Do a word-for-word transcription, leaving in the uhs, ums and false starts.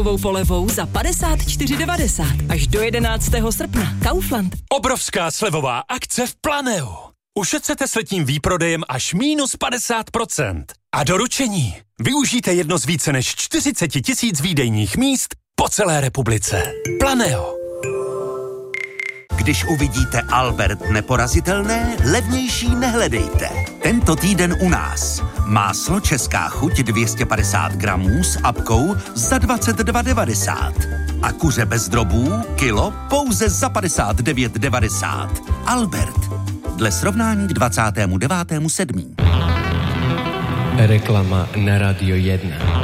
polevou za padesát čtyři devadesát až do jedenáctého srpna. Kaufland. Obrovská slevová akce v Planeu. Ušetřete s letním výprodejem až minus padesát procent. A doručení. Využijte jedno z více než čtyřicet tisíc výdejních míst po celé republice. Planeo. Když uvidíte Albert neporazitelné, levnější nehledejte. Tento týden u nás. Máslo Česká chuť dvě stě padesát gramů s apkou za dvacet dva devadesát. A kuře bez drobů kilo pouze za padesát devět devadesát. Albert. Dle srovnání k dvacátému devátému sedmého Reklama na Radio jedna.